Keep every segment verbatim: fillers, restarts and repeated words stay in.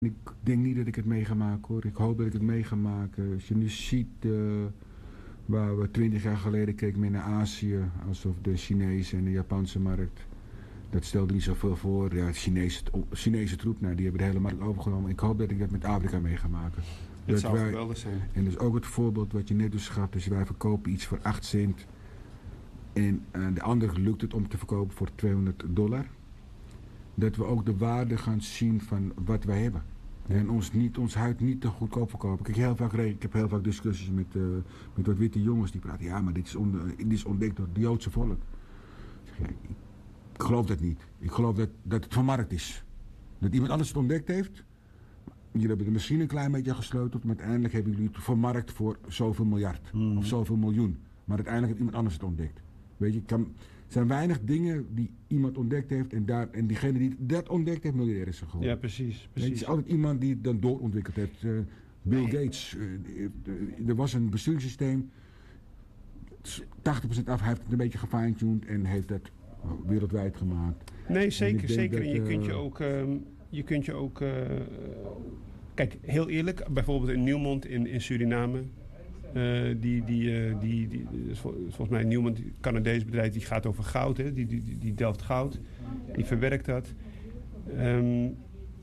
Ik denk niet dat ik het mee ga maken hoor. Ik hoop dat ik het mee ga maken. Als je nu ziet uh, waar we twintig jaar geleden keken meer naar Azië, alsof de Chinese en de Japanse markt, dat stelde niet zoveel voor. Ja, de Chinese, Chinese troep, nou, die hebben de hele markt overgenomen. Ik hoop dat ik dat met Afrika mee ga maken. Het dat zou wij, geweldig zijn. En dus ook het voorbeeld wat je net dus gaf. Dus wij verkopen iets voor acht cent. En uh, de andere lukt het om te verkopen voor tweehonderd dollar. Dat we ook de waarde gaan zien van wat wij hebben. En ons, niet, ons huid niet te goedkoop verkopen. Kijk, heel vaak, ik heb heel vaak discussies met, uh, met wat witte jongens die praten. Ja, maar dit is, on, dit is ontdekt door het Joodse volk. Ik, zeg, ja, ik, ik geloof dat niet. Ik geloof dat, dat het van markt is. Dat iemand anders het ontdekt heeft. Jullie hebben er misschien een klein beetje gesleuteld. Maar uiteindelijk hebben jullie het vermarkt voor zoveel miljard. Mm. Of zoveel miljoen. Maar uiteindelijk heeft iemand anders het ontdekt. Weet je, kan, er zijn weinig dingen die iemand ontdekt heeft en, daar, en diegene die dat ontdekt heeft, miljardair is geworden. Ja, precies. precies. Het is altijd iemand die het dan doorontwikkeld heeft. Uh, Bill Gates, uh, uh, er was een besturingssysteem, tachtig procent af, hij heeft het een beetje gefine-tuned en heeft dat wereldwijd gemaakt. Nee, zeker, zeker. Dat, en je uh, kunt je ook, uh, je kunt je ook, uh, kijk, heel eerlijk, bijvoorbeeld in Newmont in, in Suriname. Uh, die, die, uh, die, die, die, volgens mij Newmont, een Canadees bedrijf, die gaat over goud. Hè? Die, die, die delft goud. Die verwerkt dat. Um,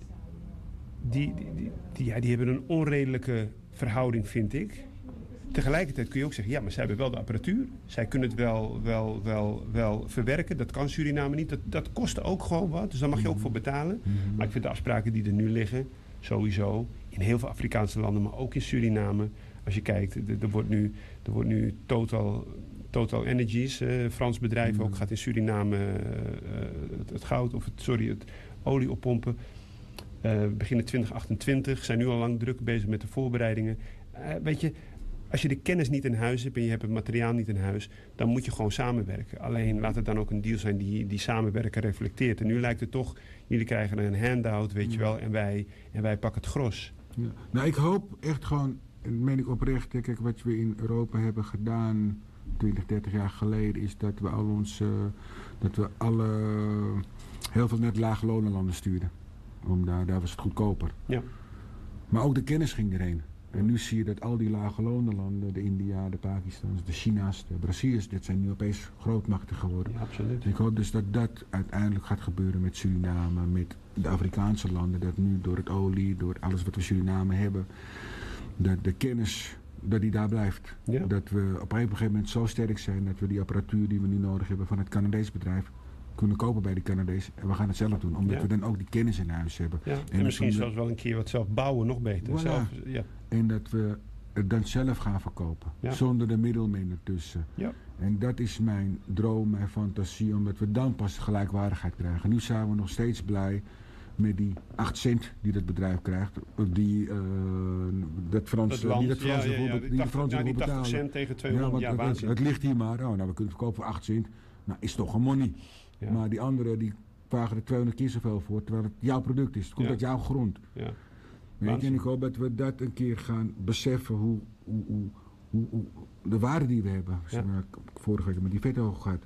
die, die, die, die, ja, die hebben een onredelijke verhouding, vind ik. Tegelijkertijd kun je ook zeggen, ja, maar zij hebben wel de apparatuur. Zij kunnen het wel, wel, wel, wel verwerken. Dat kan Suriname niet. Dat, dat kost ook gewoon wat. Dus daar mag je ook voor betalen. Mm-hmm. Maar ik vind de afspraken die er nu liggen, sowieso, in heel veel Afrikaanse landen, maar ook in Suriname. Als je kijkt, er wordt nu, er wordt nu Total, Total Energies, uh, Frans bedrijf mm. ook, gaat in Suriname uh, het, het goud, of het, sorry, het olie oppompen. Uh, beginnen twintig achtentwintig, zijn nu al lang druk bezig met de voorbereidingen. Uh, weet je, als je de kennis niet in huis hebt en je hebt het materiaal niet in huis, dan moet je gewoon samenwerken. Alleen laat het dan ook een deal zijn die, die samenwerken reflecteert. En nu lijkt het toch, jullie krijgen een handout, weet mm. je wel, en wij, en wij pakken het gros. Ja. Nou, ik hoop echt gewoon, en meen ik oprecht, kijk, wat we in Europa hebben gedaan twintig, dertig jaar geleden, is dat we al ons, uh, dat we alle, heel veel naar de lage lonenlanden stuurden. Om daar, daar was het goedkoper. Ja. Maar ook de kennis ging erheen. En nu zie je dat al die lage lonenlanden, de India, de Pakistans, de China's, de Braziliërs, dit zijn nu opeens grootmachten geworden. Ja, absoluut. Ik hoop dus dat dat uiteindelijk gaat gebeuren met Suriname, met de Afrikaanse landen, dat nu door het olie, door alles wat we Suriname hebben, dat de kennis, dat die daar blijft. Ja. Dat we op een gegeven moment zo sterk zijn dat we die apparatuur die we nu nodig hebben van het Canadees bedrijf kunnen kopen bij de Canadees. En we gaan het zelf doen, omdat ja. we dan ook die kennis in huis hebben. Ja. En, en misschien zelfs wel een keer wat zelf bouwen, nog beter. Voilà. Zelf, ja. En dat we het dan zelf gaan verkopen. Ja. Zonder de middelmen ertussen. Ja. En dat is mijn droom, mijn fantasie, omdat we dan pas gelijkwaardigheid krijgen. Nu zijn we nog steeds blij met die acht cent die dat bedrijf krijgt. Die, uh, dat Frans, dat land, die dat Frans ja, ja, ja. die, die de Fransen ja, die betalen. tachtig cent tegen tweehonderd, ja, ja, ja het, het ligt hier maar, oh, nou we kunnen het verkopen voor acht cent. Nou, is toch een money. Ja. Maar die anderen die vragen er tweehonderd keer zoveel voor, terwijl het jouw product is. Het komt ja. uit jouw grond. Ja. Weet je, en ik hoop dat we dat een keer gaan beseffen hoe, hoe, hoe, hoe, hoe de waarde die we hebben. Ja. Zeg maar, vorige week met die vetto gehad.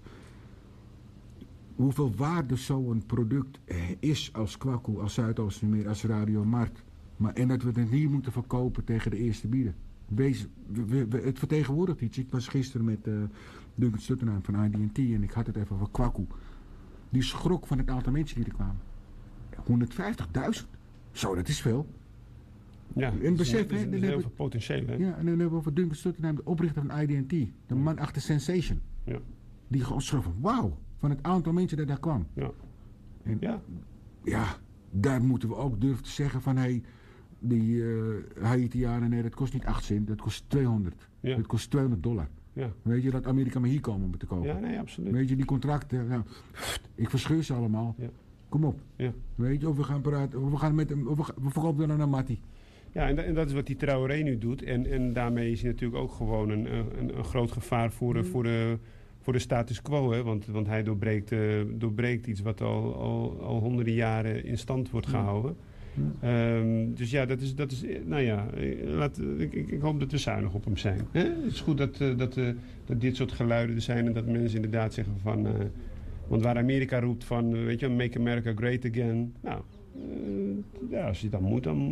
Hoeveel waarde zo'n product is als Kwaku, als Zuidoostermeer, als Radio Mart. Maar, en dat we het niet moeten verkopen tegen de eerste bieder. Wees, we, we, het vertegenwoordigt iets. Ik was gisteren met uh, Duncan Stuttenheim van I D en T en ik had het even over Kwaku. Die schrok van het aantal mensen die er kwamen. honderdvijftigduizend. Zo, dat is veel. Ja, en besef, dat is, hè, dat is heel veel potentieel. Hè? Ja, en dan hebben we over Duncan Stuttenheim, de oprichter van I D en T. De man achter Sensation. Ja. Die gewoon schrok van, wauw, van het aantal mensen dat daar kwam. Ja. En, ja. ja, daar moeten we ook durven te zeggen van, hé, hey, die uh, Haitianen, nee, dat kost niet acht cent, dat kost tweehonderd. Ja. Dat kost tweehonderd dollar. Ja. Weet je, dat Amerika maar hier komen om het te kopen. Ja, nee, absoluut. Weet je, die contracten, nou, ik verscheur ze allemaal. Ja. Kom op. Ja. Weet je, of we gaan praten, of we gaan met hem, of we, we verkopen dan naar Matti. Ja, en, en dat is wat die Traoré nu doet. En, en daarmee is hij natuurlijk ook gewoon een, een, een groot gevaar voor de, mm. voor de, voor de status quo. Hè? Want, want hij doorbreekt, uh, doorbreekt iets wat al, al, al honderden jaren in stand wordt gehouden. Mm. Um, dus ja, dat is, dat is, nou ja, laat, ik, ik hoop dat we zuinig op hem zijn. Hè? Het is goed dat, uh, dat, uh, dat dit soort geluiden er zijn en dat mensen inderdaad zeggen van... Uh, want waar Amerika roept van, weet je, make America great again. Nou, ja, als je dat moet, dan